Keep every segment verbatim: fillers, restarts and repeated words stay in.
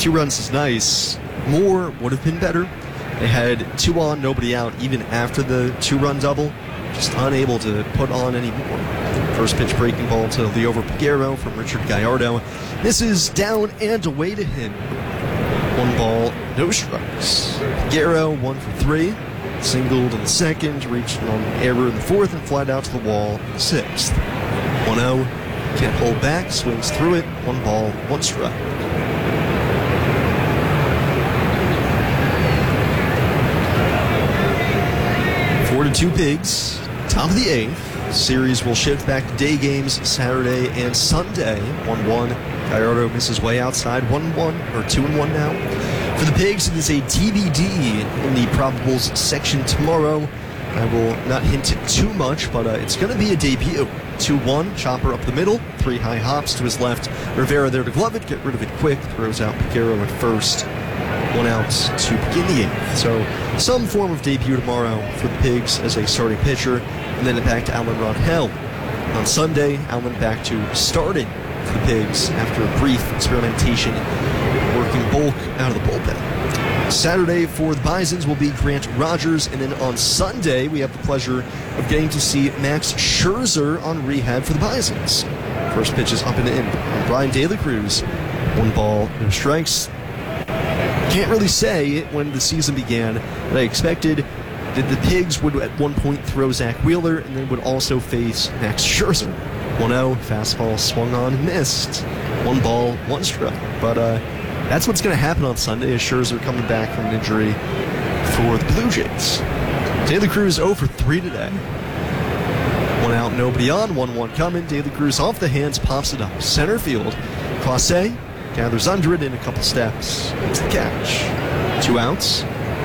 two runs is nice. More would have been better. They had two on, nobody out, even after the two-run double. Just unable to put on any more. First pitch breaking ball to Liover Peguero from Richard Gallardo. This is down and away to him. One ball, no strikes. Peguero, one for three. Singled in the second, reached on error in the fourth, and flied out to the wall in the sixth. one oh. Can't hold back, swings through it. One ball, one strike. Four to two Pigs. Top of the eighth. Series will shift back to day games Saturday and Sunday. one one. Gallardo misses way outside. one one, or two and one now. For the Pigs, it is a T B D in the probables section tomorrow. I will not hint too much, but uh, it's going to be a debut. two one, chopper up the middle, three high hops to his left. Rivera there to glove it, get rid of it quick, throws out Peguero at first. One out to begin the eighth. So some form of debut tomorrow for the Pigs as a starting pitcher, and then back to Alan Rangel. On Sunday, Alan back to starting for the Pigs after a brief experimentation, working bulk out of the bullpen. Saturday for the Bisons will be Grant Rogers, and then on Sunday we have the pleasure of getting to see Max Scherzer on rehab for the Bisons. First pitch is up and in on Brian De La Cruz. One ball, no strikes. Can't really say when the season began that I expected that the Pigs would at one point throw Zach Wheeler and then would also face Max Scherzer. one oh, fastball swung on and missed. One ball, one strike. But uh, that's what's going to happen on Sunday as Scherzer coming back from an injury for the Blue Jays. De La Cruz oh for three today. One out, nobody on, one one coming. De La Cruz off the hands, pops it up. Center field. Clase gathers under it in a couple steps. Makes the catch. Two outs.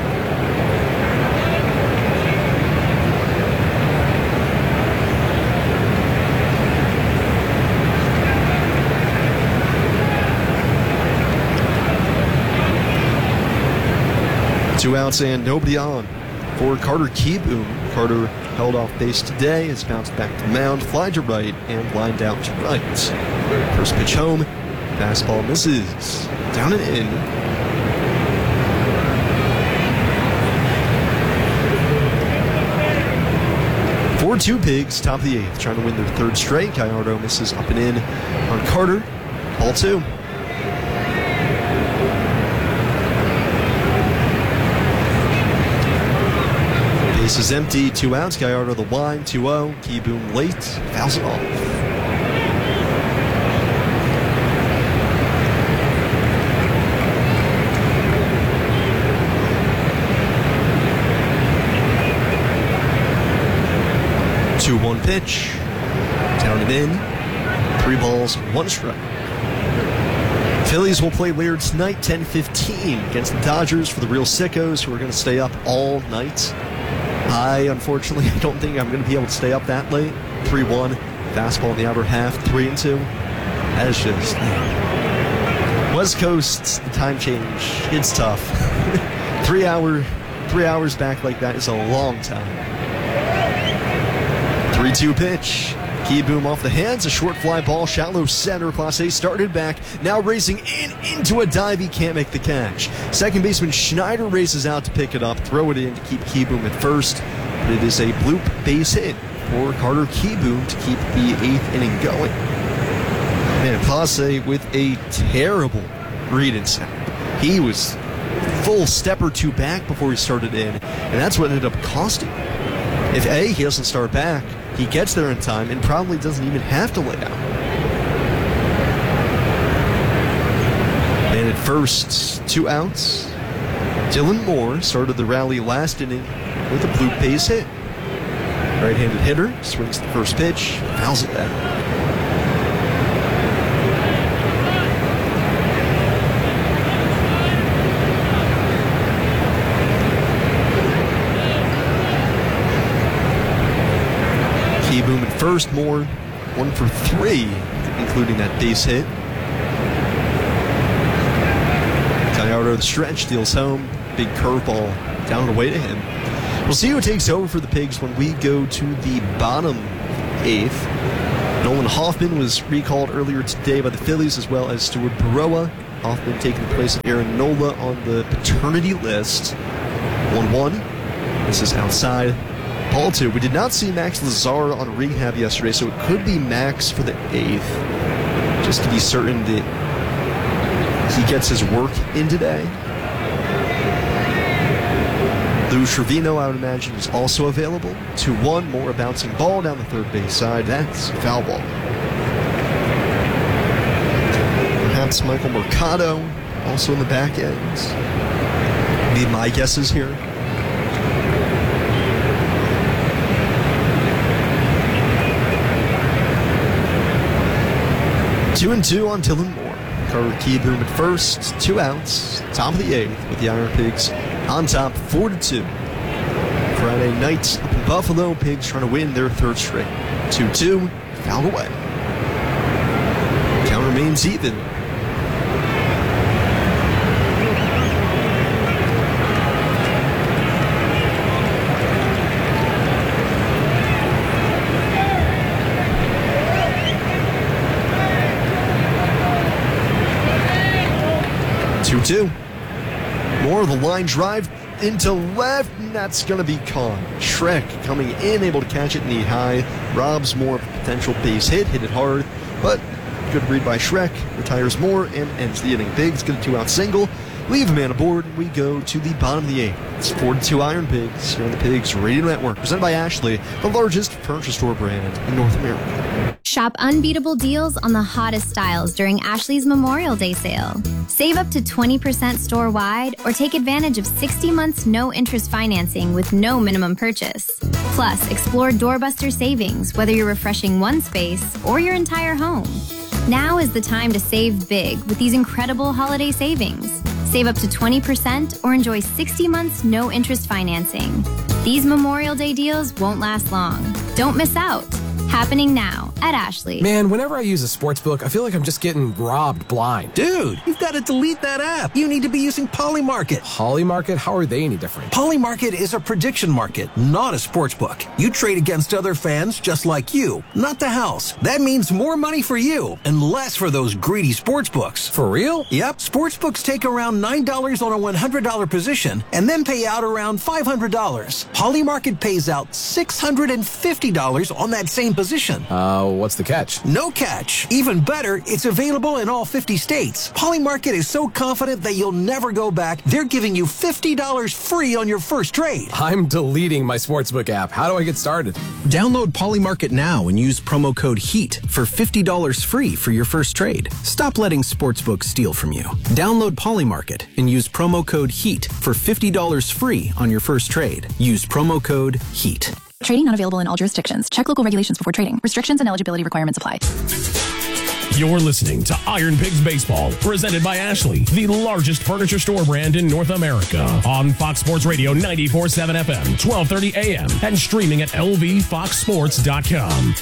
Two outs and nobody on for Carter Kieboom. Carter held off base today, has bounced back to the mound, fly to right, and lined out to right. First pitch home, fastball misses. Down and in. four two Pigs, top of the eighth, trying to win their third straight. Gallardo misses up and in on Carter. Ball two. Base is empty, two outs. Gallardo the line, two oh. Kieboom late, fouls it off. two one pitch. Down and in. Three balls, one strike. Phillies will play later tonight, ten fifteen, against the Dodgers for the Real Sickos, who are going to stay up all night. I, unfortunately, I don't think I'm going to be able to stay up that late. three one, fastball in the outer half, three and two. That is just... West Coast, the time change, it's tough. three hour, three hours back like that is a long time. three two pitch. Kieboom off the hands, a short fly ball, shallow center. Clase started back, now racing in into a dive. He can't make the catch. Second baseman Schneider races out to pick it up, throw it in to keep Kieboom at first. But it is a bloop base hit for Carter Kieboom to keep the eighth inning going. Man, Clase with a terrible read and snap. He was full step or two back before he started in, and that's what ended up costing him. If A, he doesn't start back, he gets there in time and probably doesn't even have to lay out. And at first, two outs. Dylan Moore started the rally last inning with a bloop base hit. Right-handed hitter swings the first pitch, fouls it out. Kieboom at first, Moore one for three, including that base hit. Gallardo the stretch, deals home, big curveball down and away to him. We'll see who takes over for the Pigs when we go to the bottom eighth. Nolan Hoffman was recalled earlier today by the Phillies, as well as Stuart Baroa. Hoffman taking the place of Aaron Nola on the paternity list. one one. This is outside. Ball two. We did not see Max Lazar on rehab yesterday, so it could be Max for the eighth. Just to be certain that he gets his work in today. Lou Trevino, I would imagine, is also available. two one, more a bouncing ball down the third base side. That's a foul ball. Perhaps Michael Mercado, also in the back end. Be my guesses here. Two and two on Dylan Moore. Carter Kieboom at first, two outs, top of the eighth with the Iron Pigs on top, four to two. Friday night up in Buffalo, Pigs trying to win their third straight. two two, fouled away. Count remains even. two two. More of the line drive into left, and that's going to be caught. Shrek coming in, able to catch it knee high. Robs Moore of a potential base hit, hit it hard, but good read by Shrek. Retires Moore and ends the inning. Pigs get a two-out single. Leave a man aboard, and we go to the bottom of the eighth. It's four to two Iron Pigs here on the Pigs Radio Network, presented by Ashley, the largest furniture store brand in North America. Shop unbeatable deals on the hottest styles during Ashley's Memorial Day sale. Save up to twenty percent store-wide or take advantage of sixty months no-interest financing with no minimum purchase. Plus, explore doorbuster savings, whether you're refreshing one space or your entire home. Now is the time to save big with these incredible holiday savings. Save up to twenty percent or enjoy sixty months no-interest financing. These Memorial Day deals won't last long. Don't miss out. Happening now at Ashley. Man, whenever I use a sportsbook, I feel like I'm just getting robbed blind. Dude, you've got to delete that app. You need to be using Polymarket. Polymarket? How are they any different? Polymarket is a prediction market, not a sportsbook. You trade against other fans just like you, not the house. That means more money for you and less for those greedy sportsbooks. For real? Yep. Sportsbooks take around nine dollars on a one hundred dollars position and then pay out around five hundred dollars. Polymarket pays out six hundred fifty dollars on that same position. Position. Uh, what's the catch? No catch. Even better, it's available in all fifty states. Polymarket is so confident that you'll never go back, they're giving you fifty dollars free on your first trade. I'm deleting my sportsbook app. How do I get started? Download Polymarket now and use promo code HEAT for fifty dollars free for your first trade. Stop letting sportsbooks steal from you. Download Polymarket and use promo code HEAT for fifty dollars free on your first trade. Use promo code HEAT. Trading not available in all jurisdictions. Check local regulations before trading. Restrictions and eligibility requirements apply. You're listening to Iron Pigs Baseball, presented by Ashley, the largest furniture store brand in North America. On Fox Sports Radio ninety-four point seven F M, twelve thirty A M, and streaming at L V fox sports dot com.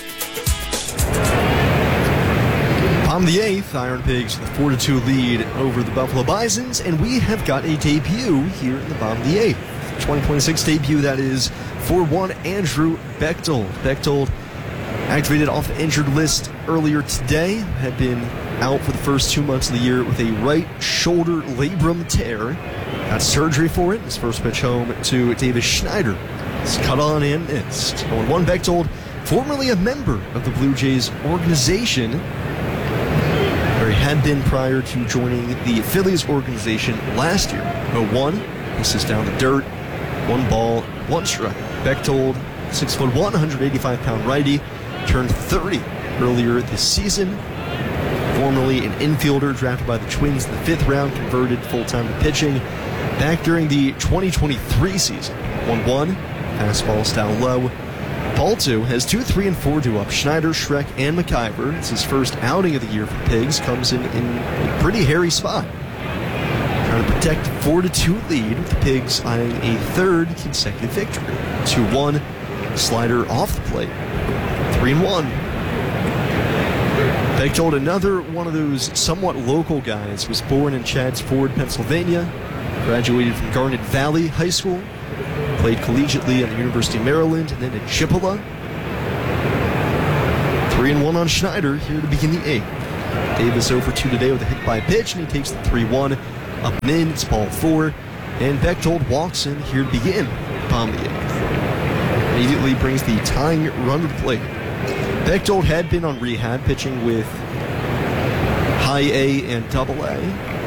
On the eighth, Iron Pigs with a four to two lead over the Buffalo Bisons, and we have got a debut here in the bottom of the eighth. twenty twenty-six debut, that is, for one Andrew Bechtold. Bechtold activated off the injured list earlier today, had been out for the first two months of the year with a right shoulder labrum tear. Got surgery for it. His first pitch home to Davis Schneider. It's cut on and missed. oh one Bechtold, formerly a member of the Blue Jays organization, where he had been prior to joining the Phillies organization last year. oh one, this is down the dirt. One ball, one strike. Bechtold, six foot one, one hundred eighty-five pound righty, turned thirty earlier this season. Formerly an infielder drafted by the Twins in the fifth round, converted full-time to pitching. Back during the twenty twenty-three season, one one, fastball style low. Ball two has two, three, and four due up. Schneider, Shrek, and McIver. It's his first outing of the year for the Pigs. Comes in in a pretty hairy spot. Trying to protect a four to two lead, with the Pigs eyeing a third consecutive victory. two one, slider off the plate. three and one. Bechtold, another one of those somewhat local guys, was born in Chadds Ford, Pennsylvania. Graduated from Garnet Valley High School. Played collegiately at the University of Maryland and then at Chippewa. three and one on Schneider here to begin the eighth. Davis zero for two today with a hit by pitch, and he takes the three one. Up and in, it's ball four. And Bechtold walks in here to begin. Bottom of the eighth. Immediately brings the tying run to the plate. Bechtold had been on rehab, pitching with high A and double A.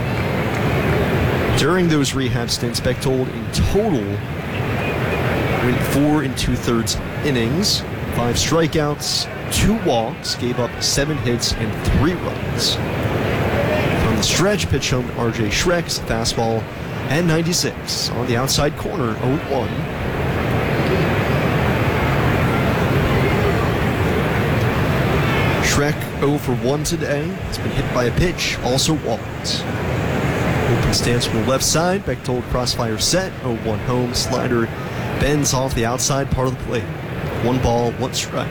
During those rehab stints, Bechtold in total went four and two-thirds innings, five strikeouts, two walks, gave up seven hits and three runs. From the stretch, pitch home to R J Schreck's fastball and ninety-six on the outside corner, oh one. Schreck oh for one today. Has been hit by a pitch, also walked. Open stance from the left side. Bechtold crossfire set. oh one home. Slider bends off the outside part of the plate. One ball, one strike.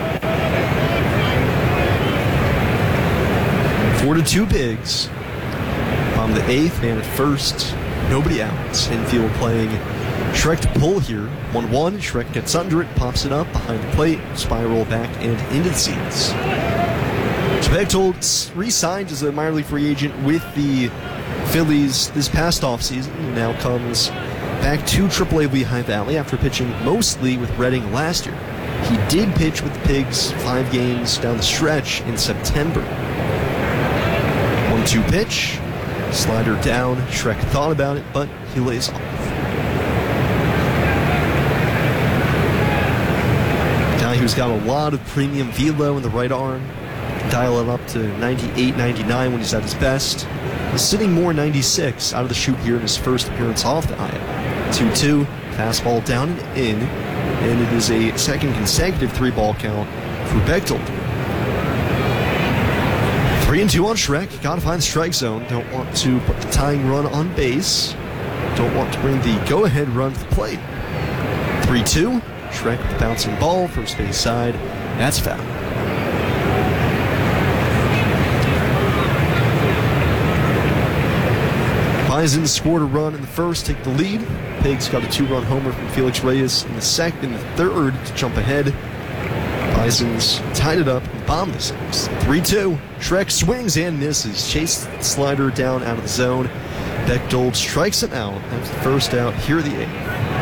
Four to two Pigs. On the eighth, man at first. Nobody out. Infield playing Schreck to pull here. one one. Schreck gets under it, pops it up behind the plate, spiral back and into the seats. So Bechtold re-signed as a minor league free agent with the Phillies this past offseason, and now comes back to triple A Lehigh Valley after pitching mostly with Reading last year. He did pitch with the Pigs five games down the stretch in September. one two pitch, slider down. Schreck thought about it, but he lays off. Guy who's got a lot of premium velo in the right arm. Dial it up to ninety-eight, ninety-nine when he's at his best. He's sitting more ninety-six out of the chute here in his first appearance off the I L. two two, fastball down and in, and it is a second consecutive three-ball count for Bechtold. three and two on Schreck. Gotta find the strike zone. Don't want to put the tying run on base. Don't want to bring the go-ahead run to the plate. three two, Schreck with the bouncing ball, first base side. That's foul. Bisons scored a run in the first, take the lead. Pigs got a two-run homer from Felix Reyes in the second, in the third to jump ahead. Bisons tied it up and bombed the sixth. three two. Schreck swings and misses. Chase the slider down out of the zone. Bechtold strikes him out. That's the first out here in the eighth.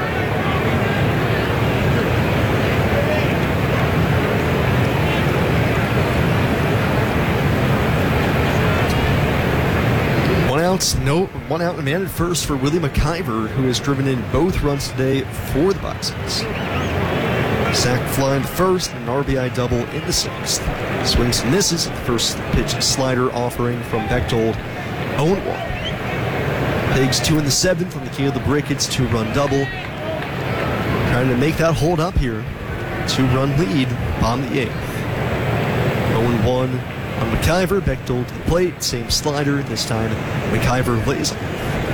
No, one out and man at first for Willie McIver, who has driven in both runs today for the Bisons. Sack flying to first, and an R B I double in the sixth. Swings and misses at the first pitch slider offering from Bechtold, oh one. Pigs two in the seventh on the key of the Brickets, two-run double. Trying to make that hold up here. Two-run lead, bomb the eighth. oh one. On McIver, Bechtold to the plate, same slider, this time McIver lays off.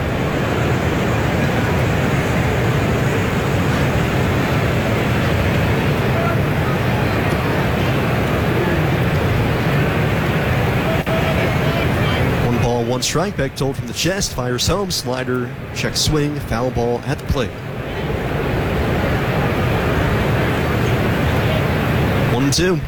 One ball, one strike, Bechtold from the chest, fires home, slider, check swing, foul ball at the plate. One and two.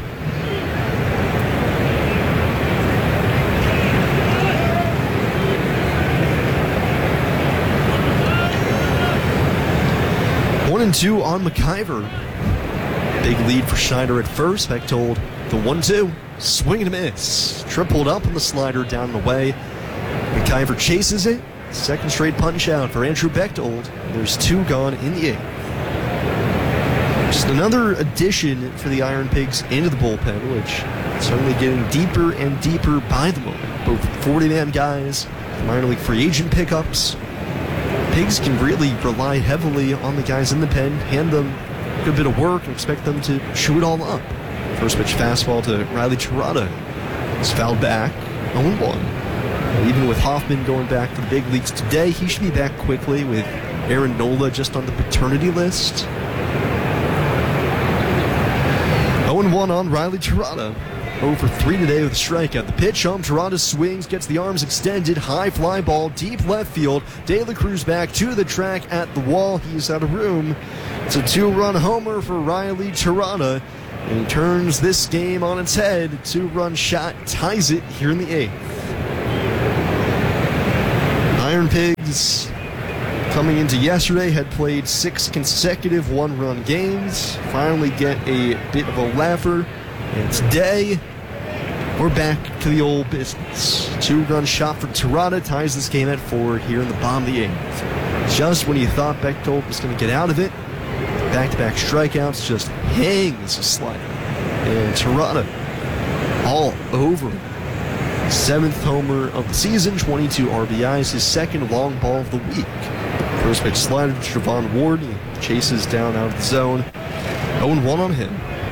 One and two on McIver. Big lead for Schneider at first. Bechtold the one two. Swing and a miss. Tripled up on the slider down the way. McIver chases it. Second straight punch out for Andrew Bechtold. There's two gone in the eighth. Just another addition for the Iron Pigs into the bullpen, which is certainly getting deeper and deeper by the moment. Both forty-man guys, minor league free agent pickups. Pigs can really rely heavily on the guys in the pen, hand them a good bit of work, and expect them to chew it all up. First pitch fastball to Riley Tirada. It's fouled back, oh one. And even with Hoffman going back to the big leagues today, he should be back quickly with Aaron Nola just on the paternity list. oh one on Riley Tirada. oh for three today with a strikeout. The pitch home, Tirada swings, gets the arms extended, high fly ball, deep left field. De La Cruz back to the track at the wall. He's out of room. It's a two-run homer for Riley Tirada. and he turns this game on its head. Two-run shot ties it here in the eighth. Iron Pigs, coming into yesterday, had played six consecutive one-run games. Finally get a bit of a laugher, and today we're back to the old business. Two-run shot for Terrata ties this game at four here in the bottom of the eighth. Just when you thought Bechtold was going to get out of it, back-to-back strikeouts, just hangs a slider. And Terrata all over him. Seventh homer of the season, twenty-two R B Is, his second long ball of the week. First pitch slider to Javon Ward. He chases down out of the zone. oh and one on him.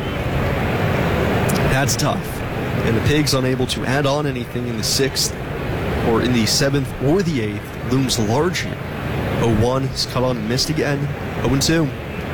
That's tough. And the Pigs unable to add on anything in the sixth, or in the seventh or the eighth, looms large here. oh one, he's cut on and missed again. oh and two.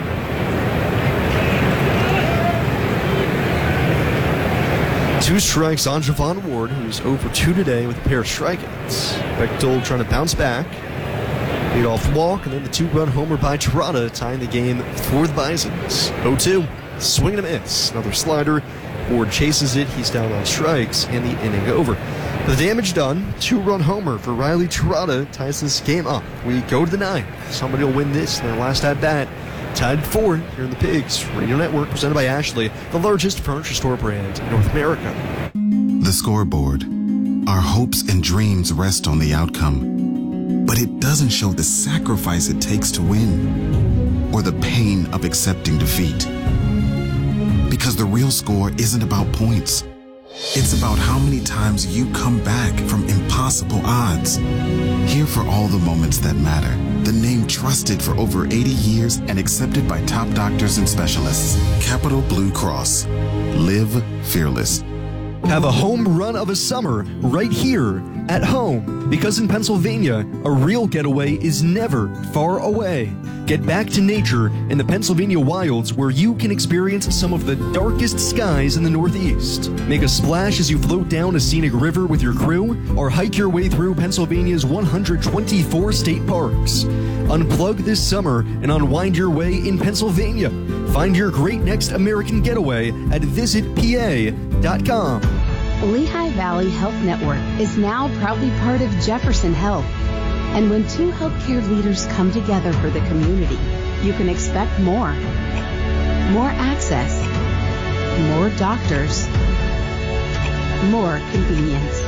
Two strikes on Javon Ward, who's oh for two today with a pair of strikeouts. Bechtold trying to bounce back. Lead off walk, and then the two-run homer by Terrata, tying the game for the Bisons. oh two, swing and a miss. Another slider. Ward chases it. He's down on strikes, and the inning over. The damage done. Two-run homer for Riley Terrata ties this game up. We go to the ninth. Somebody will win this in their last at-bat. Tied four here in the Pigs Radio Network, presented by Ashley, the largest furniture store brand in North America. The scoreboard. Our hopes and dreams rest on the outcome, but it doesn't show the sacrifice it takes to win, or the pain of accepting defeat. Because the real score isn't about points. It's about how many times you come back from impossible odds. Here for all the moments that matter. The name trusted for over eighty years and accepted by top doctors and specialists. Capital Blue Cross. Live fearless. Have a home run of a summer right here at home. Because in Pennsylvania, a real getaway is never far away. Get back to nature in the Pennsylvania wilds, where you can experience some of the darkest skies in the Northeast. Make a splash as you float down a scenic river with your crew, or hike your way through Pennsylvania's one hundred twenty-four state parks. Unplug this summer and unwind your way in Pennsylvania. Find your great next American getaway at visit P A dot com. Lehigh Valley Health Network is now proudly part of Jefferson Health. And when two healthcare leaders come together for the community, you can expect more. More access. More doctors. More convenience.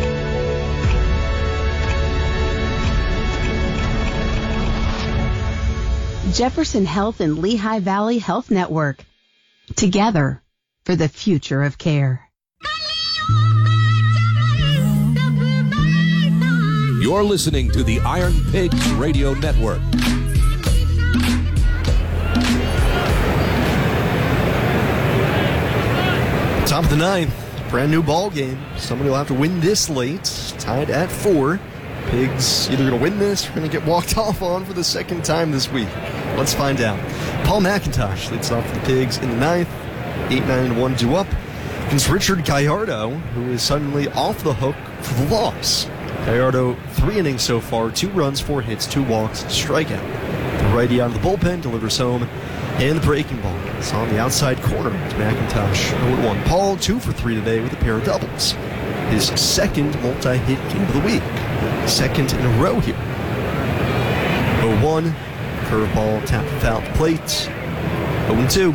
Jefferson Health and Lehigh Valley Health Network. Together for the future of care. You're listening to the Iron Pigs Radio Network. Top of the ninth, brand new ball game. Somebody will have to win this late. Tied at four. Pigs either going to win this or going to get walked off on for the second time this week. Let's find out. Paul McIntosh leads off for the Pigs in the ninth. eight nine one due up against Richard Gallardo, who is suddenly off the hook for the loss. Gallardo, three innings so far, two runs, four hits, two walks, strikeout. The righty out of the bullpen delivers home, and the breaking ball is on the outside corner to McIntosh. oh one. Paul, two for three today with a pair of doubles. His second multi-hit game of the week. Second in a row here. oh one. Curveball tapped foul to plate. oh two.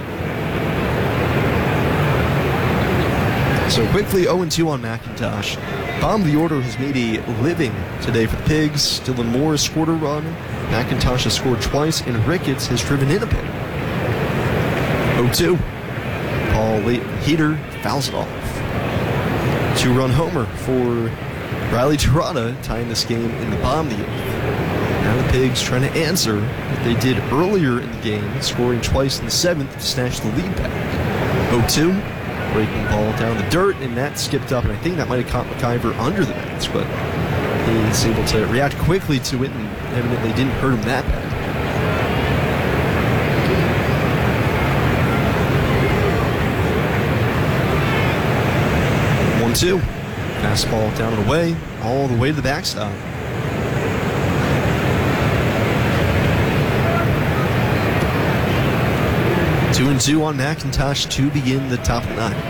So quickly, oh two on McIntosh. Bottom of the order has made a living today for the Pigs. Dylan Moore has scored a run. McIntosh has scored twice, and Ricketts has driven in a bit. oh two. Paul late heater fouls it off. Two-run homer for Riley Terrata, tying this game in the bottom of the eighth. Now the Pigs trying to answer what they did earlier in the game, scoring twice in the seventh to snatch the lead back. oh two. Breaking ball down the dirt, and that skipped up, and I think that might have caught McIver under the nets, but he's able to react quickly to it, and evidently didn't hurt him that bad. one two. Fastball down and away, all the way to the backstop. two and and two on McIntosh to begin the top of the ninth.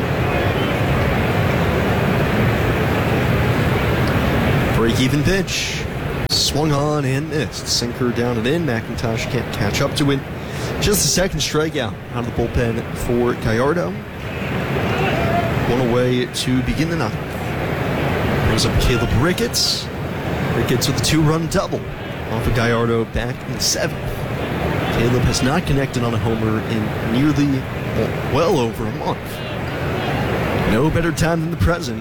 Break-even pitch. Swung on and missed. Sinker down and in. McIntosh can't catch up to it. Just the second strikeout out of the bullpen for Gallardo. One away to begin the ninth. Brings up Caleb Ricketts. Ricketts with a two-run double off of Gallardo back in the seventh. Caleb has not connected on a homer in nearly, well over a month. No better time than the present.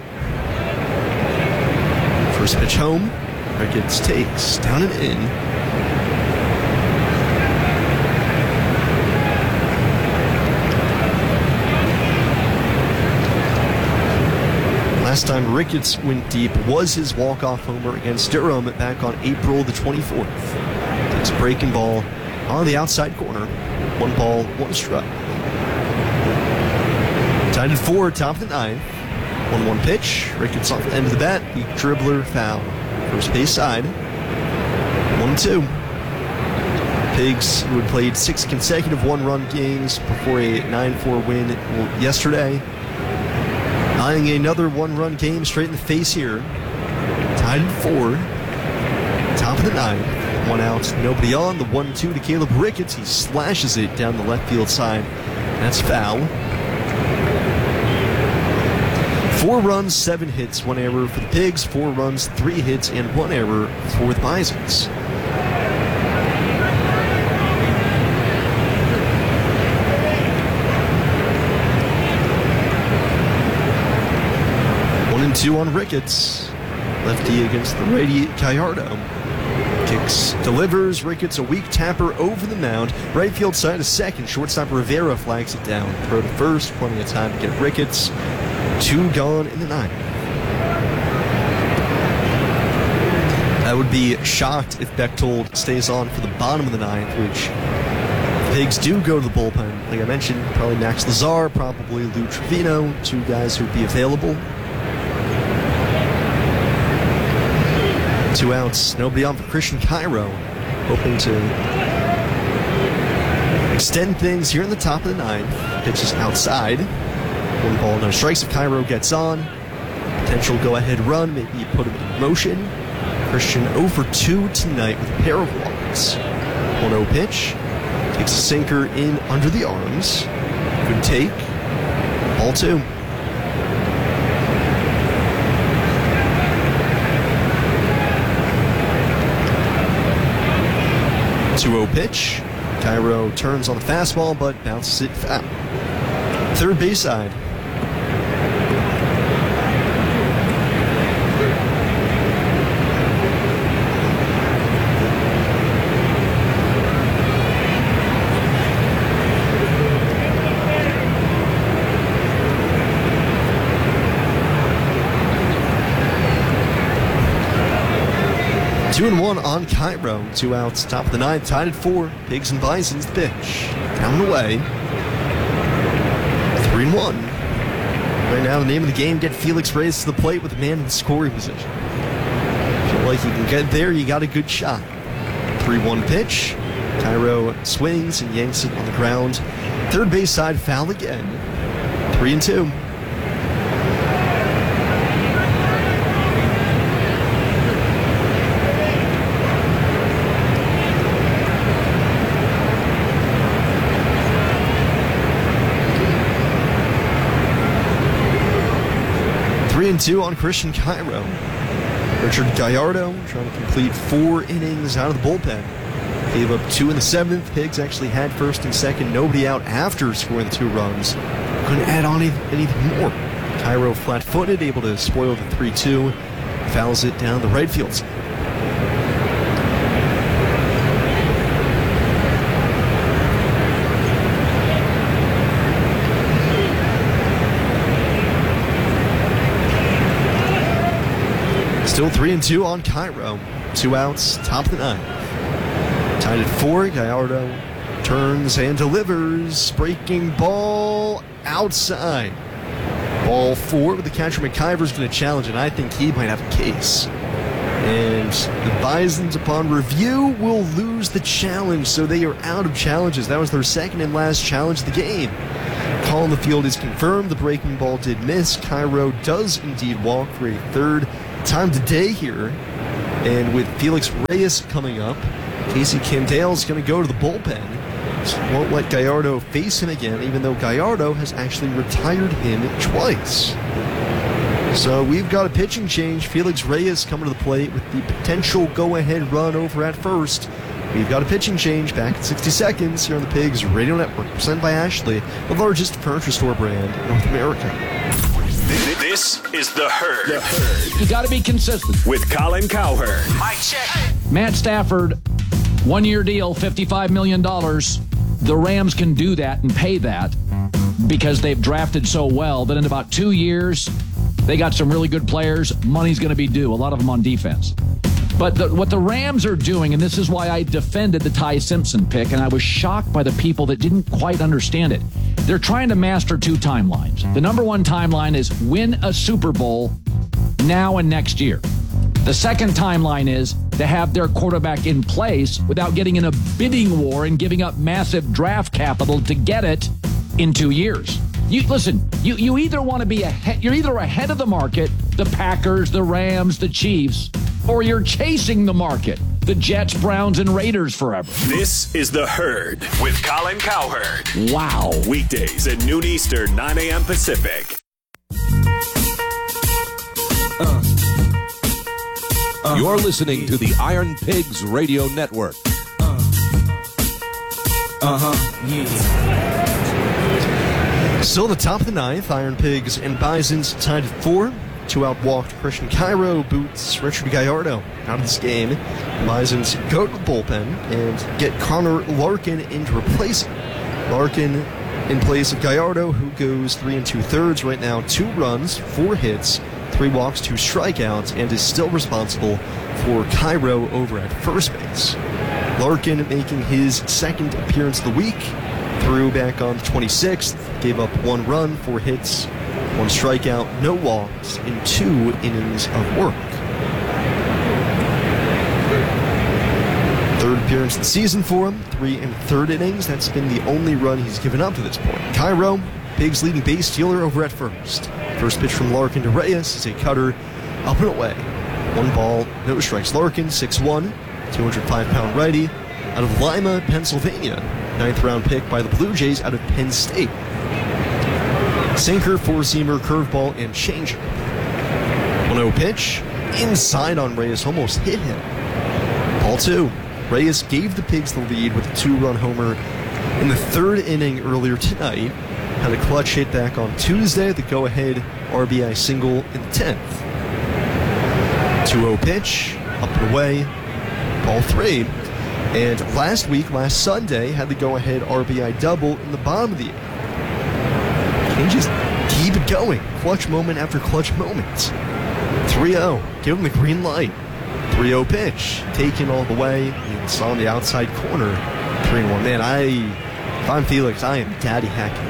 First pitch home. Ricketts takes down and in. Last time Ricketts went deep was his walk-off homer against Durham back on April the twenty-fourth. Takes a breaking ball on the outside corner. One ball, one strike. Tied at four, top of the ninth. one one pitch. Ricketts off the end of the bat. The dribbler foul. First base side. one two. Pigs, who had played six consecutive one-run games before a nine four win yesterday, eyeing another one-run game straight in the face here. Tied at four. Top of the ninth. One out, nobody on. The one two to Caleb Ricketts. He slashes it down the left field side. That's foul. Four runs, seven hits, one error for the Pigs. Four runs, three hits, and one error for the Bisons. One and two on Ricketts. Lefty against the righty Gallardo. Kicks, delivers. Ricketts, a weak tapper over the mound. Right field side to second. Shortstop Rivera flags it down. Throw to first. Plenty of time to get Ricketts. Two gone in the ninth. I would be shocked if Bechtold stays on for the bottom of the ninth, which the Pigs do go to the bullpen. Like I mentioned, probably Max Lazar, probably Lou Trevino, two guys who would be available. Two outs, nobody on for Christian Cairo, hoping to extend things here in the top of the ninth. Pitches outside. One ball, no strikes. If Cairo gets on, potential go-ahead run, maybe you put him in motion. Christian oh for two tonight with a pair of walks. one oh pitch. Takes a sinker in under the arms. Good take. Ball two. two oh pitch. Cairo turns on the fastball, but bounces it foul. Third base side. Two and one on Cairo. Two outs, top of the ninth, tied at four. Pigs and Bisons, the pitch. Down and away. Three and one. Right now, the name of the game, get Felix Reyes to the plate with a man in scoring position. Feel like you can get there, you got a good shot. three one pitch. Cairo swings and yanks it on the ground. Third base side, foul again. Three and two. Three and two on Christian Cairo. Richard Gallardo trying to complete four innings out of the bullpen. Gave up two in the seventh. Pigs actually had first and second. Nobody out after scoring the two runs. Couldn't add on anything more. Cairo flat-footed, able to spoil the three two. Fouls it down the right field side. Still three and two on Cairo. Two outs, top of the ninth. Tied at four. Gallardo turns and delivers. Breaking ball outside. Ball four, but the catcher McIver's going to challenge it. I think he might have a case. And the Bisons, upon review, will lose the challenge, so they are out of challenges. That was their second and last challenge of the game. Call on the field is confirmed. The breaking ball did miss. Cairo does indeed walk for a third time today here. And with Felix Reyes coming up, Casey Camdale is going to go to the bullpen. So won't let Gallardo face him again, even though Gallardo has actually retired him twice. So we've got a pitching change. Felix Reyes coming to the plate with the potential go-ahead run over at first. We've got a pitching change back in sixty seconds here on the Pigs Radio Network, presented by Ashley, the largest furniture store brand in North America. This is The Herd. The Herd. You got to be consistent. With Colin Cowherd. Mike check. Matt Stafford, one-year deal, fifty-five million dollars. The Rams can do that and pay that because they've drafted so well that in about two years, they got some really good players. Money's going to be due, a lot of them on defense. But the, what the Rams are doing, and this is why I defended the Ty Simpson pick, and I was shocked by the people that didn't quite understand it. They're trying to master two timelines. The number one timeline is win a Super Bowl now and next year. The second timeline is to have their quarterback in place without getting in a bidding war and giving up massive draft capital to get it in two years. You listen, you, you either want to be ahead, you're either ahead of the market, the Packers, the Rams, the Chiefs, or you're chasing the market, the Jets, Browns, and Raiders forever. This is The Herd with Colin Cowherd. Wow. Weekdays at noon Eastern, nine a.m. Pacific. Uh. Uh. You're listening to the Iron Pigs Radio Network. Uh. Uh-huh. Yeah. Still at the top of the ninth, Iron Pigs and Bisons tied at four. Two out walked Christian Cairo, boots Richard Gallardo out of this game. The Bisons go to the bullpen and get Connor Larkin in to replace him. Larkin in place of Gallardo, who goes three and two thirds right now, two runs, four hits, three walks, two strikeouts, and is still responsible for Cairo over at first base. Larkin making his second appearance of the week. Threw back on the twenty-sixth, gave up one run, four hits, one strikeout, no walks in two innings of work. Third appearance of the season for him, three and third innings. That's been the only run he's given up to this point. Cairo, Pigs leading base stealer over at first. First pitch from Larkin to Reyes is a cutter up and away. One ball, no strikes. Larkin, six one, two hundred five pound righty out of Lima, Pennsylvania. Ninth round pick by the Blue Jays out of Penn State. Sinker, four-seamer, curveball, and changeup. one oh pitch. Inside on Reyes, almost hit him. Ball two. Reyes gave the Pigs the lead with a two-run homer in the third inning earlier tonight. Had a clutch hit back on Tuesday, the go-ahead R B I single in the tenth. two oh pitch. Up and away. Ball three. And last week, last Sunday, had the go-ahead R B I double in the bottom of the eighth. Can just keep it going. Clutch moment after clutch moment. three oh. Give him the green light. three oh pitch. Taken all the way. You saw on the outside corner. three one. Man, I, if I'm Felix, I am daddy hacking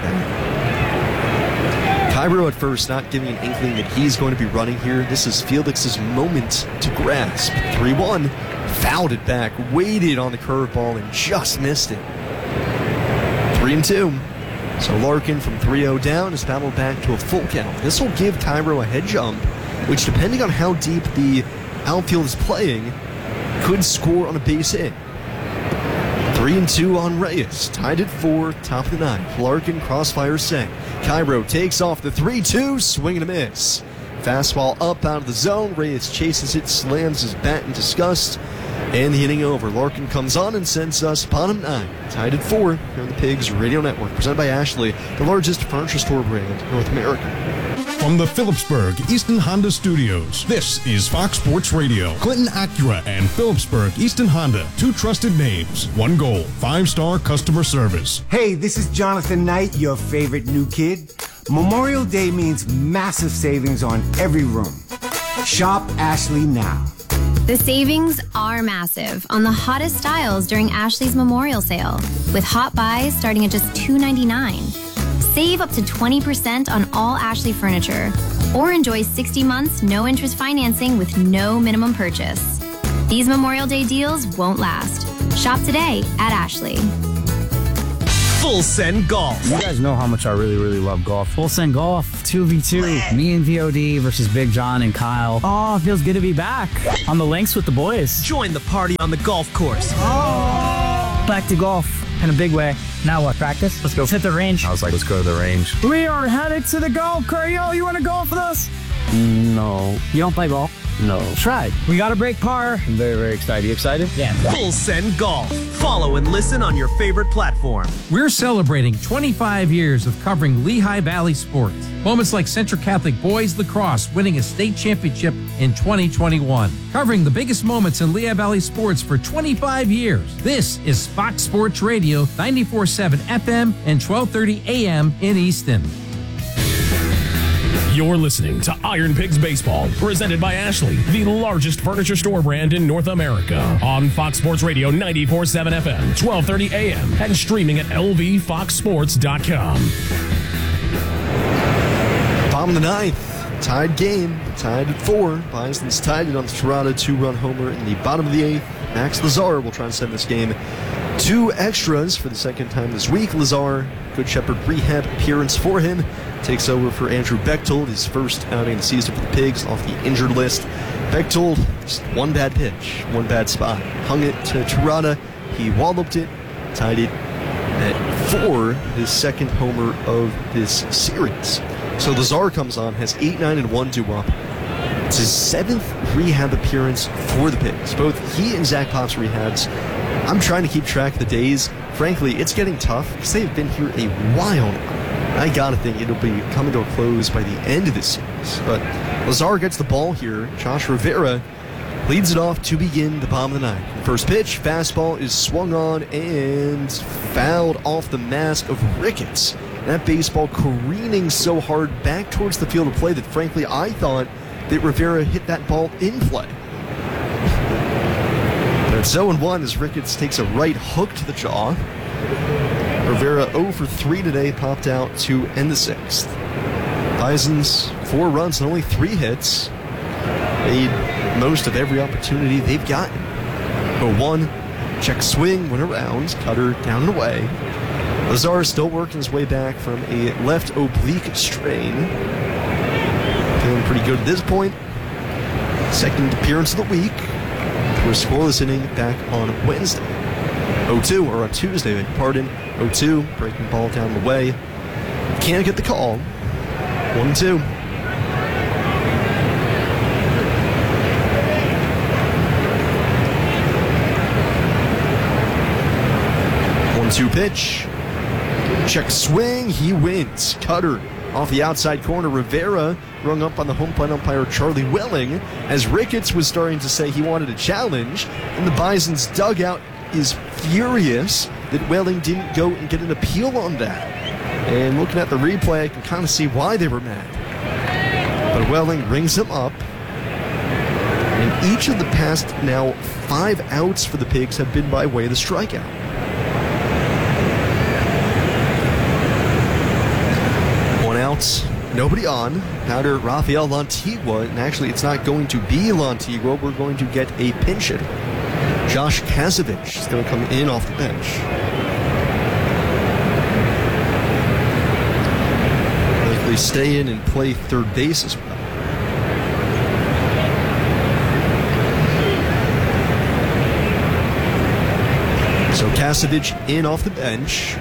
that. Cairo at first, not giving an inkling that he's going to be running here. This is Felix's moment to grasp. three one. Fouled it back, waited on the curveball, and just missed it. three and two. So Larkin from three oh down is battled back to a full count. This will give Cairo a head jump, which, depending on how deep the outfield is playing, could score on a base hit. three and two on Reyes. Tied at four, top of the ninth. Larkin crossfire set. Cairo takes off the three two, swing and a miss. Fastball up out of the zone. Reyes chases it, slams his bat in disgust, and the inning over. Larkin comes on and sends us bottom nine. Tied at four here on the Pigs Radio Network. Presented by Ashley, the largest furniture store brand in North America. From the Phillipsburg Easton Honda Studios, this is Fox Sports Radio. Clinton Acura and Phillipsburg Easton Honda, two trusted names, one goal, five-star customer service. Hey, this is Jonathan Knight, your favorite new kid. Memorial Day means massive savings on every room. Shop Ashley now. The savings are massive on the hottest styles during Ashley's Memorial Sale, with hot buys starting at just two ninety-nine. Save up to twenty percent on all Ashley furniture, Or enjoy sixty months, no interest financing with no minimum purchase. These Memorial Day deals won't last. Shop today at Ashley. Full Send Golf. You guys know how much I really, really love golf. Full Send Golf, two v two. Me and V O D versus Big John and Kyle. Oh, it feels good to be back on the links with the boys. Join the party on the golf course. Oh. Back to golf in a big way. Now what? Practice? Let's go hit the range. I was like, let's go to the range. We are headed to the golf course. Yo, you want to golf with us? No. You don't play golf? No. Try. We got to break par. I'm very, very excited. You excited? Yeah. Full Send Golf. Follow and listen on your favorite platform. We're celebrating twenty-five years of covering Lehigh Valley sports. Moments like Central Catholic Boys Lacrosse winning a state championship in twenty twenty-one. Covering the biggest moments in Lehigh Valley sports for twenty-five years. This is Fox Sports Radio, ninety-four point seven F M and twelve thirty A M in Easton. You're listening to Iron Pigs Baseball, presented by Ashley, the largest furniture store brand in North America. On Fox Sports Radio, ninety-four point seven F M, twelve thirty A M, and streaming at L V fox sports dot com. Bottom of the ninth, tied game, tied at four. Bison's tied it on the Tirada two-run homer in the bottom of the eighth. Max Lazar will try and send this game two extras for the second time this week. Lazar, Good Shepherd rehab appearance for him. Takes over for Andrew Bechtold, his first outing of the season for the Pigs off the injured list. Bechtold, just one bad pitch, one bad spot. Hung it to Tirada. He walloped it, tied it at four, his second homer of this series. So Lazar comes on, has eight nine and one due up. It's his seventh rehab appearance for the Pigs. Both he and Zach Popp's rehabs. I'm trying to keep track of the days. Frankly, it's getting tough because they've been here a while now. I gotta think it'll be coming to a close by the end of this series. But Lazar gets the ball here. Josh Rivera leads it off to begin the bottom of the ninth. The first pitch, fastball is swung on and fouled off the mask of Ricketts. That baseball careening so hard back towards the field of play that frankly I thought that Rivera hit that ball in play. But it's oh and one as Ricketts takes a right hook to the jaw. Rivera oh for three today, popped out to end the sixth. Bisons, four runs and only three hits. Made most of every opportunity they've gotten. oh one, check swing, went around, cutter down and away. Lazar still working his way back from a left oblique strain. Feeling pretty good at this point. Second appearance of the week. For a scoreless inning back on Wednesday. oh two, or on Tuesday, beg your pardon. oh two, breaking ball down the way. Can't get the call. one two. one two pitch. Check swing, he wins. Cutter off the outside corner. Rivera rung up on the home plate umpire Charlie Welling as Ricketts was starting to say he wanted a challenge, and the Bison's dugout is furious that Welling didn't go and get an appeal on that. And looking at the replay, I can kind of see why they were mad. But Welling rings him up. And each of the past now five outs for the Pigs have been by way of the strikeout. One out, nobody on. Batter Rafael Lantigua, and actually it's not going to be Lantigua, we're going to get a pinch hitter. Josh Kasevich is going to come in off the bench. Likely stay in and play third base as well. So Kasevich in off the bench.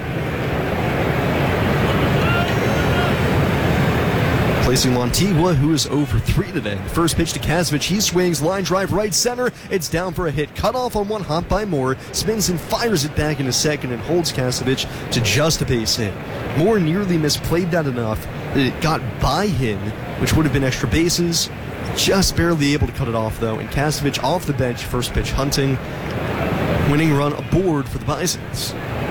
Placing Lantigua, who is oh for three today. First pitch to Kasevich, he swings, line drive right center. It's down for a hit. Cut off on one hop by Moore. Spins and fires it back in a second and holds Kasevich to just a base hit. Moore nearly misplayed that enough that it got by him, which would have been extra bases. Just barely able to cut it off, though. And Kasevich off the bench, first pitch hunting. Winning run aboard for the Bisons.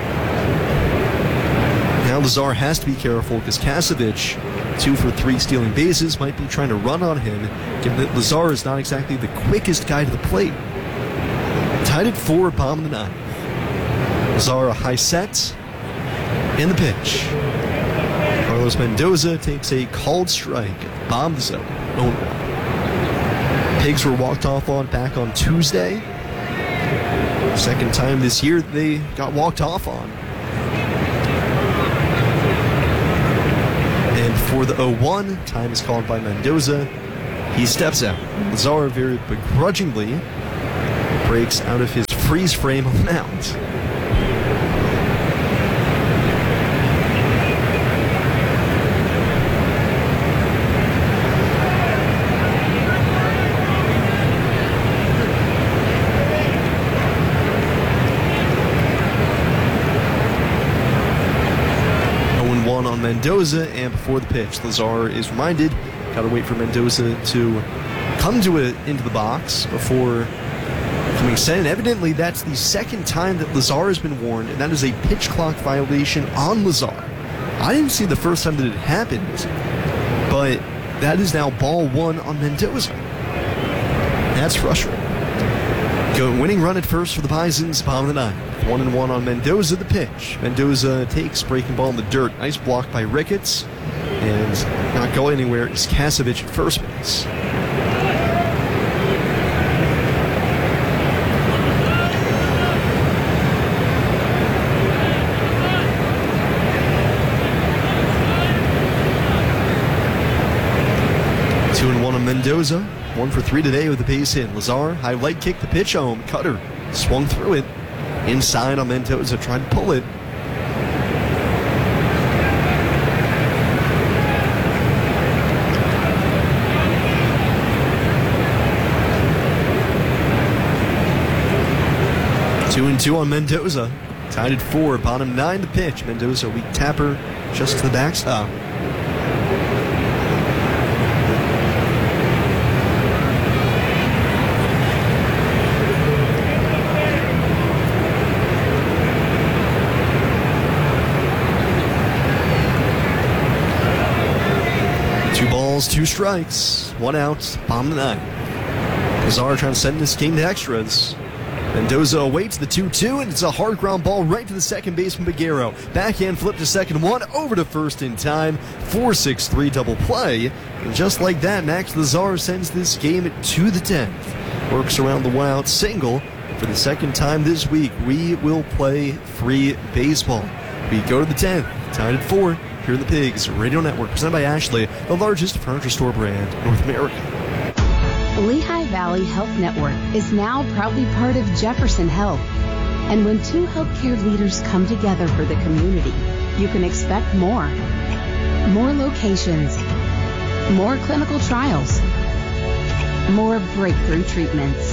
Now Lazar has to be careful because Kasevich, two for three stealing bases, might be trying to run on him, given that Lazar is not exactly the quickest guy to the plate. Tied at four, bottom of the ninth. Lazar a high set, and the pitch. Carlos Mendoza takes a called strike, bombed the zone, oh one. Pigs were walked off on back on Tuesday. Second time this year they got walked off on. And for the oh one, time is called by Mendoza. He steps out. Lazar very begrudgingly breaks out of his freeze frame on the mound. Mendoza, and before the pitch, Lazar is reminded, gotta wait for Mendoza to come to it into the box before coming set. And evidently, that's the second time that Lazar has been warned, and that is a pitch clock violation on Lazar. I didn't see the first time that it happened, but that is now ball one on Mendoza. That's frustrating. Go winning run at first for the Bisons, bottom of the ninth. One and one on Mendoza, the pitch. Mendoza takes breaking ball in the dirt. Nice block by Ricketts. And not going anywhere is Kasevich at first base. Two and one on Mendoza. One for three today with the base hit. Lazar, high leg kick, the pitch home. Cutter swung through it. Inside on Mendoza, tried to pull it. Two and two on Mendoza. Tied at four, bottom nine to pitch. Mendoza, weak tapper, just to the backstop. Two strikes, one out, bottom of the nine. Lazar trying to send this game to extras. Mendoza awaits the two two, and it's a hard ground ball right to the second baseman, Baguero. Backhand flip to second one, over to first in time. four six three double play. And just like that, Max Lazar sends this game to the tenth. Works around the one out single. For the second time this week, we will play free baseball. We go to the tenth, tied at four. Here in the Pigs Radio Network, presented by Ashley, the largest furniture store brand in North America. Lehigh Valley Health Network is now proudly part of Jefferson Health. And when two healthcare leaders come together for the community, you can expect more. More locations, more clinical trials, more breakthrough treatments.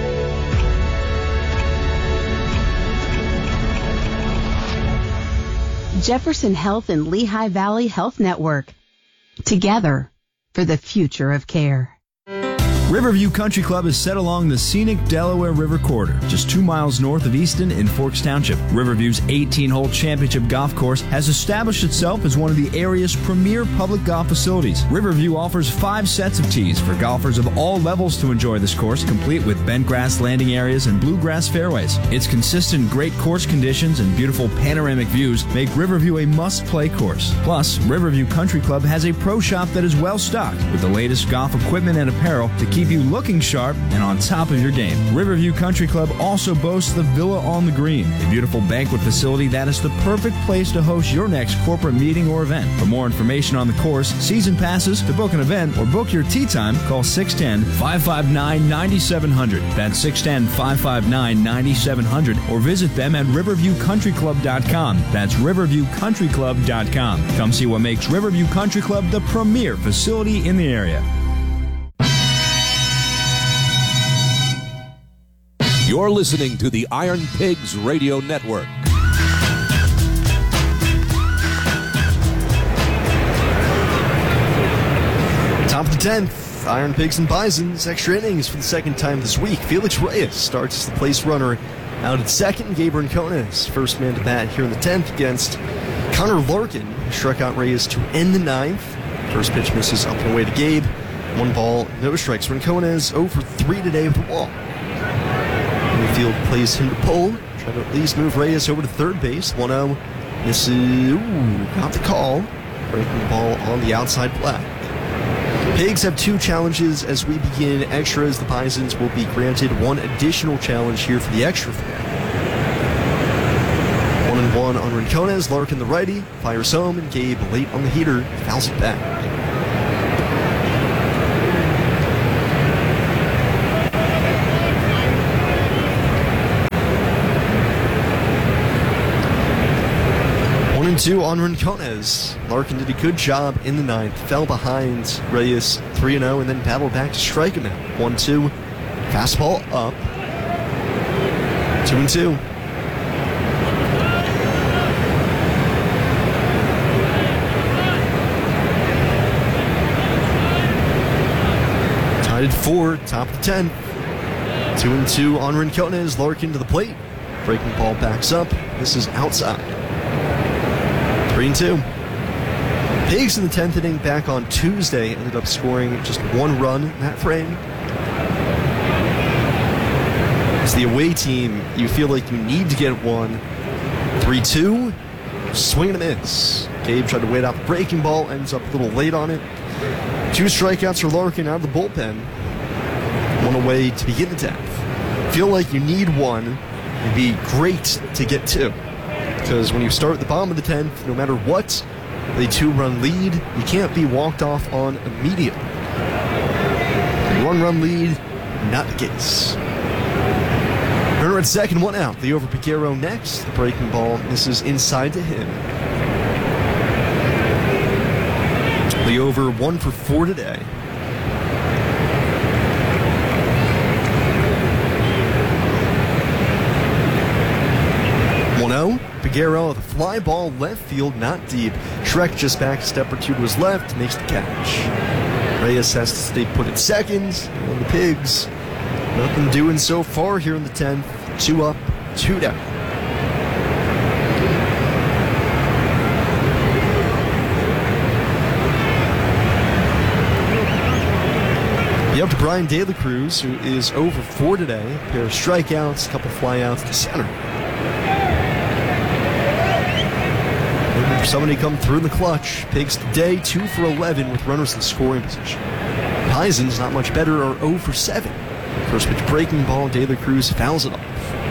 Jefferson Health and Lehigh Valley Health Network. Together for the future of care. Riverview Country Club is set along the scenic Delaware River corridor, just two miles north of Easton in Forks Township. Riverview's eighteen-hole championship golf course has established itself as one of the area's premier public golf facilities. Riverview offers five sets of tees for golfers of all levels to enjoy this course, complete with bent grass landing areas and bluegrass fairways. Its consistent great course conditions and beautiful panoramic views make Riverview a must-play course. Plus, Riverview Country Club has a pro shop that is well-stocked with the latest golf equipment and apparel to keep keep you looking sharp and on top of your game. Riverview Country Club also boasts the Villa on the Green, a beautiful banquet facility that is the perfect place to host your next corporate meeting or event. For more information on the course, season passes, to book an event, or book your tee time, call six one zero, five five nine, nine seven zero zero. That's six one zero, five five nine, nine seven zero zero, or visit them at riverview country club dot com. That's riverview country club dot com. Come see what makes Riverview Country Club the premier facility in the area. You're listening to the Iron Pigs Radio Network. Top of the tenth, Iron Pigs and Bisons, extra innings for the second time this week. Felix Reyes starts as the place runner out at second. Gabe Rincones, first man to bat here in the tenth against Connor Larkin, who struck out Reyes to end the ninth. First pitch misses up and away to Gabe. One ball, no strikes. Rincones oh for three today with the wall. Field plays him to pull, trying to at least move Reyes over to third base. one oh, misses, ooh, got the call. breaking the ball on the outside flag. Pigs have two challenges as we begin extras. The Bisons will be granted one additional challenge here for the extra flag. One and one on Rincones. Larkin, the righty, fires home, and Gabe late on the heater fouls it back. Two on Rincones. Larkin did a good job in the ninth, fell behind Reyes three and oh, and then battled back to strike him out. one two. Fastball up. two and two. Tied at four, top of the tenth. two and two on Rincones. Larkin to the plate. Breaking ball backs up. This is outside. three and two. Pigs in the tenth inning back on Tuesday ended up scoring just one run in that frame. As the away team, you feel like you need to get one. three two. Swing and a miss. Gabe tried to wait out the breaking ball, ends up a little late on it. Two strikeouts for Larkin out of the bullpen. One away to begin the tenth. Feel like you need one. It'd be great to get two. Because when you start at the bottom of the tenth, no matter what, with a two-run lead, you can't be walked off on immediately. A one-run lead, not the case. Runner at second, one out. The over Piguero next. The breaking ball misses inside to him. The over one for four today. one oh. Piguero with a fly ball left field, not deep. Shrek just back a step or two to his left, makes the catch. Reyes has to stay put at second, and the Pigs, nothing doing so far here in the tenth. Two up, two down. You have to Brian De La Cruz, who is over four today. A pair of strikeouts, a couple flyouts to center. Somebody come through the clutch. Pigs today, two for eleven with runners in scoring position. Bisons, not much better, are oh for seven. First pitch breaking ball, De La Cruz fouls it off.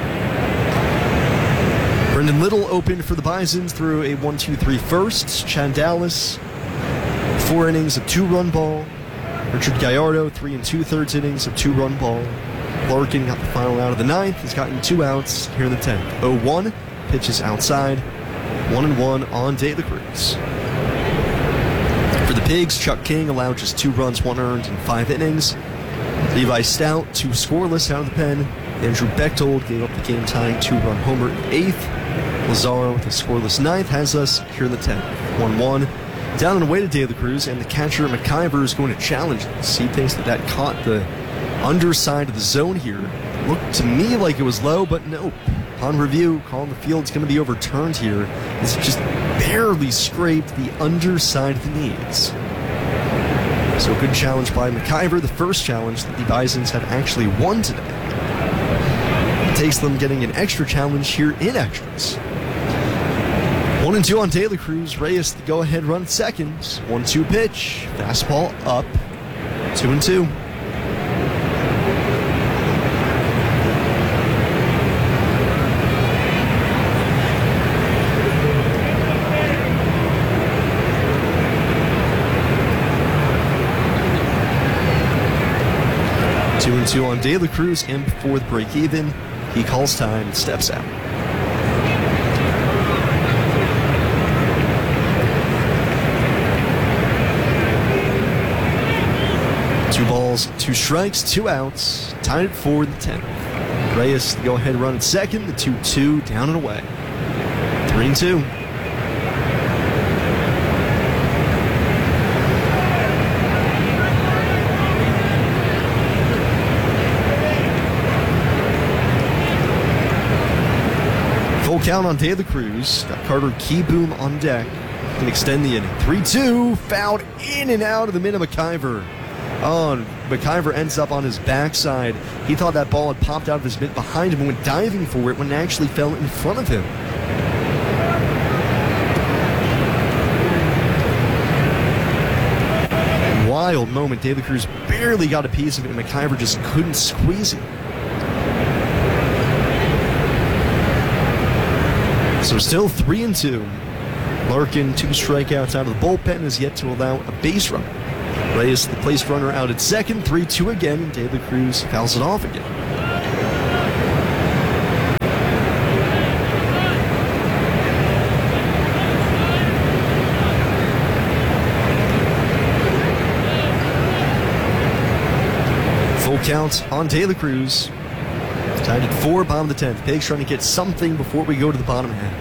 Brendan Little opened for the Bisons through a one two three first. Chad Dallas, four innings of two-run ball. Richard Gallardo, three and two-thirds innings of two-run ball. Larkin got the final out of the ninth. He's gotten two outs here in the tenth. oh one, pitches outside. One and one on De La Cruz. For the Pigs, Chuck King allowed just two runs, one earned in five innings. Levi Stout, two scoreless out of the pen. Andrew Bechtold gave up the game-tying two-run homer in the eighth. Lazaro with a scoreless ninth has us here in the tenth. one one. Down and away to De La Cruz, and the catcher McIver is going to challenge this. He thinks that that caught the underside of the zone here. Looked to me like it was low, but nope. On review, call on the field's going to be overturned here. It's just barely scraped the underside of the knees. So good challenge by McIver, the first challenge that the Bisons have actually won today. It takes them getting an extra challenge here in extras. One and two on De La Cruz. Reyes the go-ahead run at second. one two pitch. Fastball up. Two and two. Two and two on De La Cruz, and before the break even, he calls time and steps out. Two balls, two strikes, two outs, tied at four in the tenth. Reyes the go-ahead run at second, the two two down and away. Three and two. Full count on De La Cruz. Got Carter Keyboom on deck. Can extend the inning. three two. Fouled in and out of the middle of McIver. Oh, and McIver ends up on his backside. He thought that ball had popped out of his mitt behind him and went diving for it when it actually fell in front of him. wild moment. De La Cruz barely got a piece of it, and McIver just couldn't squeeze it. So still three and two. Larkin, two strikeouts out of the bullpen, has yet to allow a base runner. Reyes, the place runner, out at second, three two again, and De La Cruz fouls it off again. Full count on De La Cruz. Tied at four, bottom of the tenth. Pigs trying to get something before we go to the bottom half.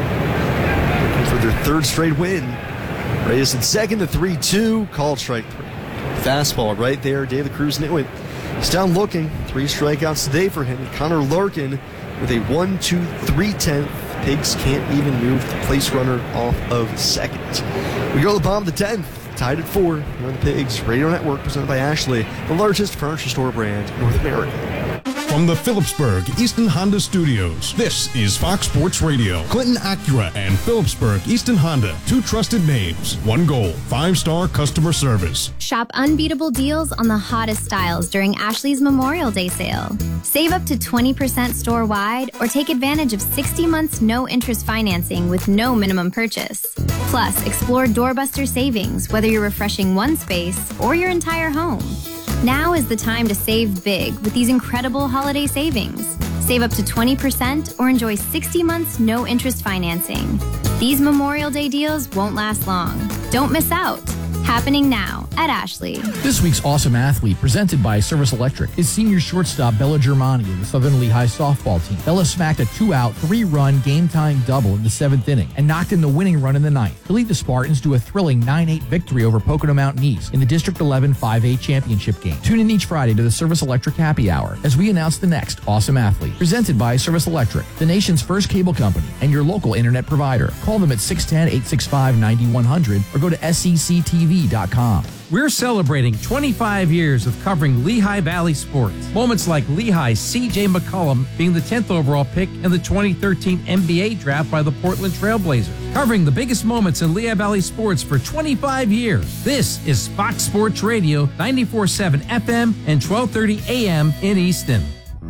Looking for their third straight win. Reyes in second, the three two, called strike three. Fastball right there, De La Cruz knew it. He's down looking, three strikeouts today for him. Connor Larkin with a one two three tenth. Pigs can't even move the place runner off of second. We go to the bottom of the tenth, tied at four. Here on the Pigs Radio Network, presented by Ashley, the largest furniture store brand in North America. From the Phillipsburg Easton Honda Studios, this is Fox Sports Radio. Clinton Acura and Phillipsburg Easton Honda, two trusted names, one goal, five-star customer service. Shop unbeatable deals on the hottest styles during Ashley's Memorial Day sale. Save up to twenty percent store-wide or take advantage of sixty months no-interest financing with no minimum purchase. Plus, explore doorbuster savings, whether you're refreshing one space or your entire home. Now is the time to save big with these incredible holiday savings. Save up to twenty percent or enjoy sixty months no interest financing. These Memorial Day deals won't last long. Don't miss out. Happening now at Ashley. This week's Awesome Athlete, presented by Service Electric, is senior shortstop Bella Germani of the Southern Lehigh softball team. Bella smacked a two-out, three-run game-time double in the seventh inning and knocked in the winning run in the ninth to lead the Spartans to a thrilling nine eight victory over Pocono Mountain East in the District eleven five A championship game. Tune in each Friday to the Service Electric Happy Hour as we announce the next Awesome Athlete, presented by Service Electric, the nation's first cable company and your local internet provider. Call them at six one zero, eight six five, nine one zero zero or go to S E C T V dot com. We're celebrating twenty-five years of covering Lehigh Valley sports. Moments like Lehigh's C J McCollum being the tenth overall pick in the twenty thirteen N B A draft by the Portland Trailblazers. Covering the biggest moments in Lehigh Valley sports for twenty-five years. This is Fox Sports Radio, ninety-four point seven F M and twelve thirty A M in Easton.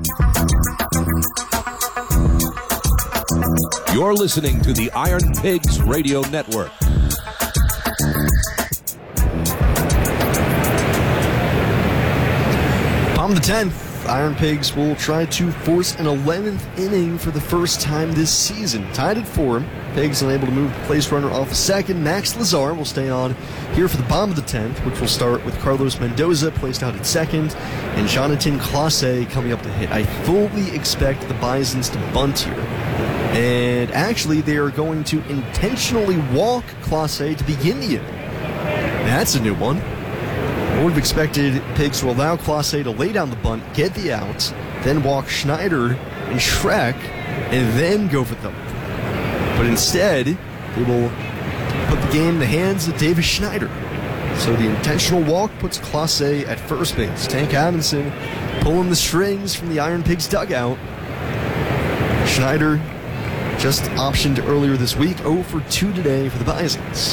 You're listening to the Iron Pigs Radio Network. On the tenth, Iron Pigs will try to force an eleventh inning for the first time this season. Tied at four, Pigs unable to move the place runner off second. Max Lazar will stay on here for the bottom of the tenth, which will start with Carlos Mendoza placed out at second and Jonathan Clase coming up to hit. I fully expect the Bisons to bunt here. And actually, they are going to intentionally walk Clase to begin the inning. That's a new one. I would have expected Pigs to allow Clase to lay down the bunt, get the outs, then walk Schneider and Schreck, and then go for them. But instead, they will put the game in the hands of Davis Schneider. So the intentional walk puts Clase at first base. Tank Amundsen pulling the strings from the Iron Pigs dugout. Schneider just optioned earlier this week, oh for two today for the Bisons.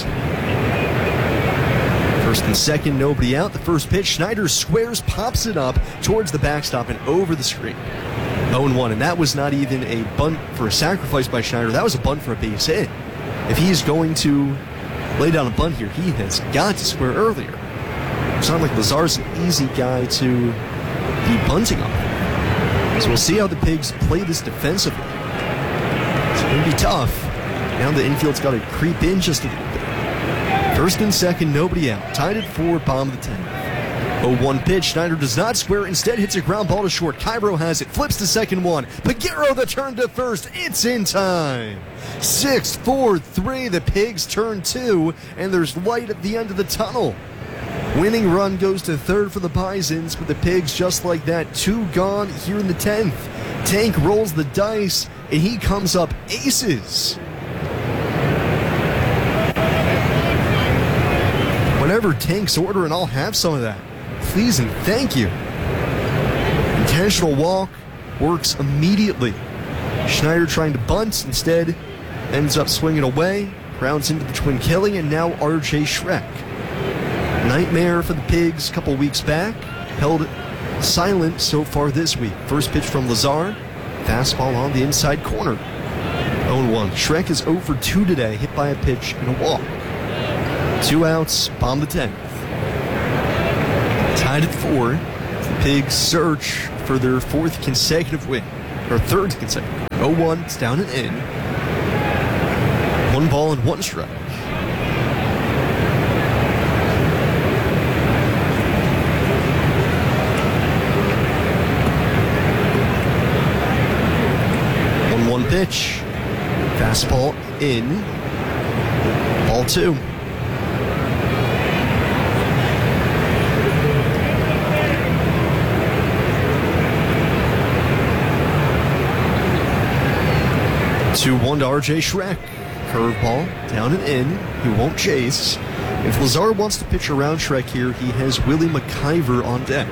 First and second, nobody out. The first pitch, Schneider squares, pops it up towards the backstop and over the screen. oh and one, and that was not even a bunt for a sacrifice by Schneider. That was a bunt for a base hit. If he's going to lay down a bunt here, he has got to square earlier. It's not like Lazar's an easy guy to be bunting on. So we'll see how the Pigs play this defensively. It's going to be tough. Now the infield's got to creep in just a little bit. First and second, nobody out. Tied at four, bottom of the tenth. oh one pitch, Schneider does not square, instead hits a ground ball to short. Cairo has it, flips to second one. Peguero the turn to first, it's in time. six four three, the Pigs turn two, and there's light at the end of the tunnel. Winning run goes to third for the Bisons, but the Pigs just like that, two gone here in the tenth. Tank rolls the dice, and he comes up aces. Whenever Tank's order, and I'll have some of that. Please and thank you. Intentional walk works immediately. Schneider trying to bunt, instead ends up swinging away, grounds into the twin Kelly, and now R J Schreck. Nightmare for the Pigs a couple weeks back. Held silent so far this week. First pitch from Lazar. Fastball on the inside corner. oh and one. Shrek is oh for two today. Hit by a pitch and a walk. Two outs. Bottom of the tenth. Tied at four. The Pigs search for their fourth consecutive win. Or third consecutive. oh one. It's down and in. One ball and one strike. one one pitch. Fastball in. Ball two. two one to R J Shrek. Curveball down and in. He won't chase. If Lazar wants to pitch around Shrek here, he has Willie McIver on deck.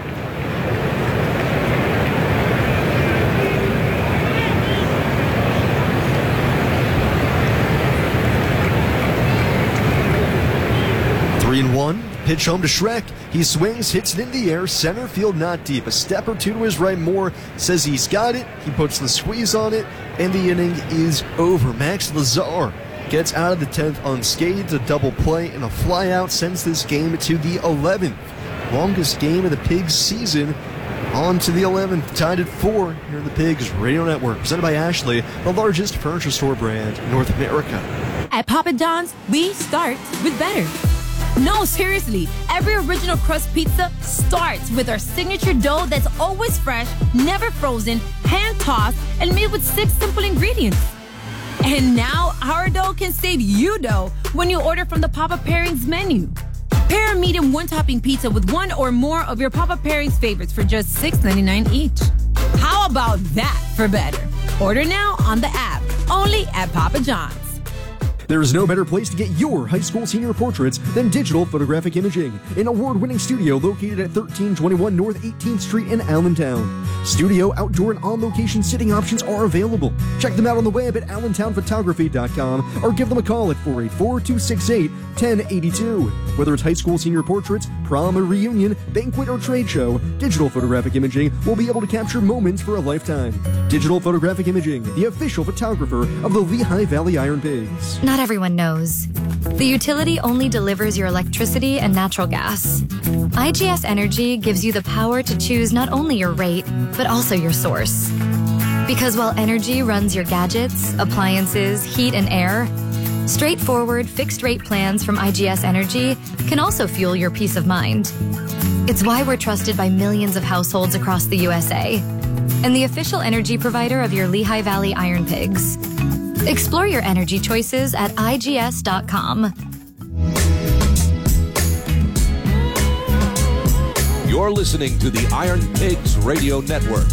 Three and one. Pitch home to Shrek. He swings, hits it in the air. Center field not deep. A step or two to his right. Moore says he's got it. He puts the squeeze on it, and the inning is over. Max Lazar gets out of the tenth unscathed. A double play and a flyout sends this game to the eleventh. Longest game of the Pigs season. On to the eleventh. Tied at four here in the Pigs Radio Network. Presented by Ashley, the largest furniture store brand in North America. At Papa John's, we start with better. No, seriously, every original crust pizza starts with our signature dough that's always fresh, never frozen, hand-tossed, and made with six simple ingredients. And now, our dough can save you dough when you order from the Papa Pairings menu. Pair a medium one-topping pizza with one or more of your Papa Pairings favorites for just six ninety-nine each. How about that for better? Order now on the app, only at Papa John's. There is no better place to get your high school senior portraits than Digital Photographic Imaging, an award-winning studio located at thirteen twenty-one North eighteenth Street in Allentown. Studio, outdoor, and on-location sitting options are available. Check them out on the web at allentown photography dot com or give them a call at four eight four, two six eight, one zero eight two. Whether it's high school senior portraits, prom or reunion, banquet or trade show, Digital Photographic Imaging will be able to capture moments for a lifetime. Digital Photographic Imaging, the official photographer of the Lehigh Valley Iron Pigs. Not everyone knows. The utility only delivers your electricity and natural gas. I G S Energy gives you the power to choose not only your rate, but also your source. Because while energy runs your gadgets, appliances, heat, and air, straightforward fixed-rate plans from I G S Energy can also fuel your peace of mind. It's why we're trusted by millions of households across the U S A and the official energy provider of your Lehigh Valley Iron Pigs. Explore your energy choices at I G S dot com. You're listening to the Iron Pigs Radio Network.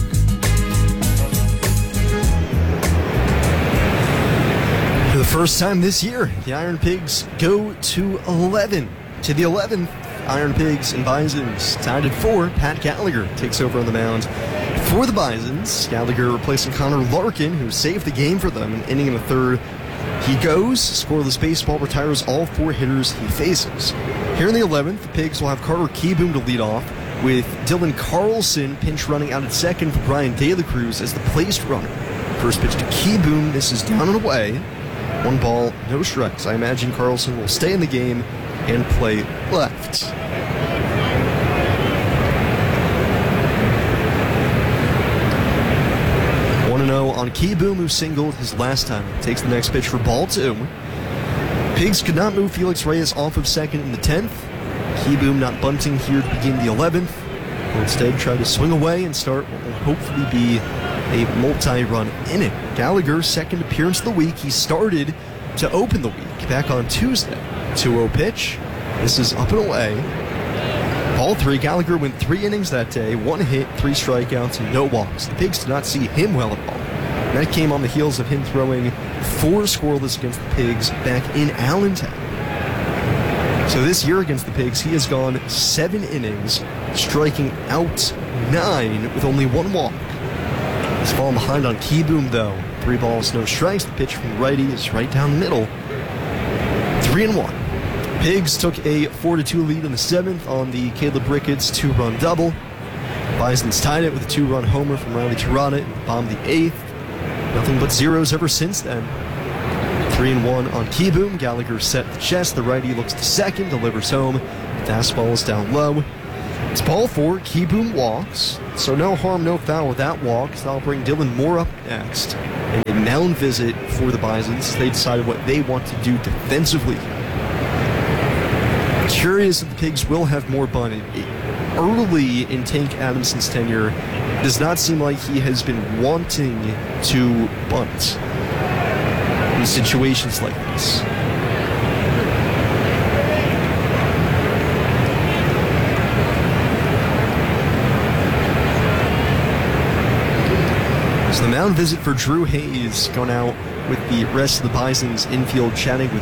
For the first time this year, the Iron Pigs go to eleven. To the eleventh, Iron Pigs and Bisons tied at four. Pat Gallagher takes over on the mound for the Bisons. Gallagher replacing Connor Larkin, who saved the game for them, an inning in the third. He goes, scoreless baseball, retires all four hitters he faces. Here in the eleventh, the Pigs will have Carter Keyboom to lead off, with Dylan Carlson pinch running out at second for Brian De La Cruz as the placed runner. First pitch to Keyboom, this is down and away. One ball, no strikes. I imagine Carlson will stay in the game and play left. one and oh on Keyboom, who singled his last time. Takes the next pitch for ball two. Pigs could not move Felix Reyes off of second in the tenth. Keyboom not bunting here to begin the eleventh. Will instead try to swing away and start what will hopefully be a multi-run inning. Gallagher's second appearance of the week. He started to open the week back on Tuesday. two oh pitch. This is up and away. Ball three. Gallagher went three innings that day. One hit, three strikeouts, and no walks. The Pigs did not see him well at all. And that came on the heels of him throwing four scoreless against the Pigs back in Allentown. So this year against the Pigs, he has gone seven innings, striking out nine with only one walk. He's fallen behind on Keyboom, though. Three balls, no strikes. The pitch from the righty is right down the middle. Three and one. Pigs took a four to two lead in the seventh on the Caleb Ricketts two-run double. Bisons tied it with a two-run homer from Riley Tirada in the bottom of the eighth. Nothing but zeros ever since then. Three and one on Keyboom. Gallagher set the chest. The righty looks to second, delivers home. Fastball is down low. It's ball four. Keyboom walks. So no harm, no foul with that walk. So I'll bring Dylan Moore up next. And a mound visit for the Bisons. They decided what they want to do defensively. Curious if the Pigs will have more bunt. Early in Tank Adamson's tenure, it does not seem like he has been wanting to bunt in situations like this. So the mound visit for Drew Hayes going out with the rest of the Bison's infield, chatting with